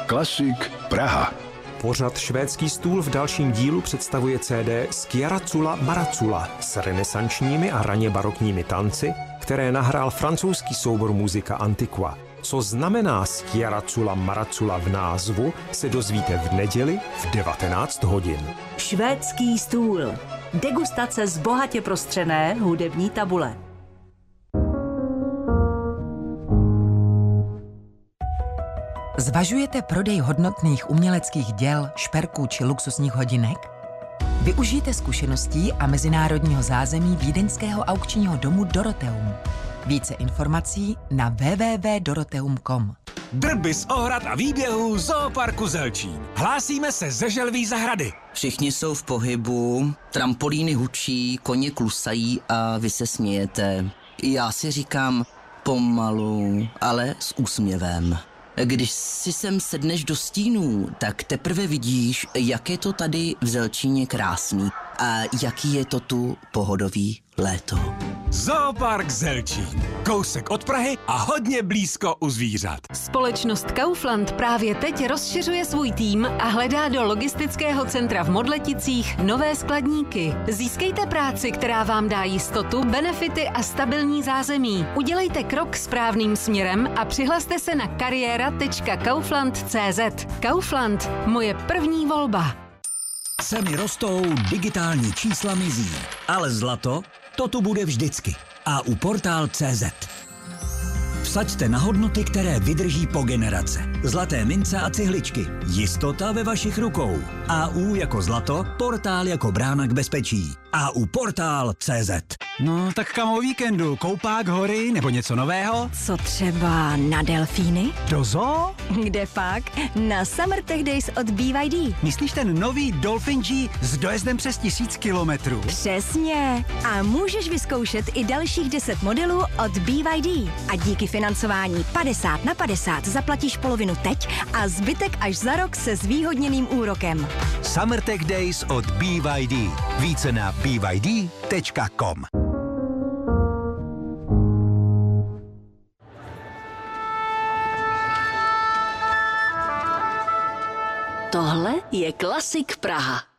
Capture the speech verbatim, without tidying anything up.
Klasik Praha. Pořad Švédský stůl v dalším dílu představuje C D Sciarrazzula Marazzula s renesančními a raně barokními tanci, které nahrál francouzský soubor Musica Antiqua. Co znamená Sciarrazzula Marazzula v názvu, se dozvíte v neděli v devatenáct hodin. Švédský stůl. Degustace z bohatě prostřené hudební tabule. Zvažujete prodej hodnotných uměleckých děl, šperků či luxusních hodinek? Využijte zkušeností a mezinárodního zázemí vídeňského aukčního domu Dorotheum. Více informací na w w w tečka dorotheum tečka com. Drby z ohrad a výběhů Zooparku Zelčín. Hlásíme se ze Želví zahrady. Všichni jsou v pohybu, trampolíny hučí, koně klusají a vy se smějete. Já si říkám pomalu, ale s úsměvem. Když si sem sedneš do stínů, tak teprve vidíš, jak je to tady v Zelčíně krásný a jaký je to tu pohodový léto. Zoopark Zelčín. Kousek od Prahy a hodně blízko u zvířat. Společnost Kaufland právě teď rozšiřuje svůj tým a hledá do logistického centra v Modleticích nové skladníky. Získejte práci, která vám dá jistotu, benefity a stabilní zázemí. Udělejte krok správným směrem a přihlaste se na kariéra tečka kaufland tečka cé zet. Kaufland, moje první volba. Ceny rostou, digitální čísla mizí, ale zlato, to tu bude vždycky. A u portál tečka cé zet. Vsaďte na hodnoty, které vydrží po generace. Zlaté mince a cihličky. Jistota ve vašich rukou. A U jako zlato, portál jako brána k bezpečí. A U portál tečka cé zet. No, tak kam o víkendu? Koupák, hory nebo něco nového? Co třeba na delfíny? Do zoo? Kde pak? Na Summer Tech Days od B Y D. Myslíš ten nový Dolphin G s dojezdem přes tisíc kilometrů? Přesně. A můžeš vyzkoušet i dalších deset modelů od B Y D. A díky financování padesát na padesát zaplatíš polovinu teď a zbytek až za rok se zvýhodněným úrokem. Summer Tech Days od B Y D. Více na b y d tečka com. Tohle je Klasik Praha.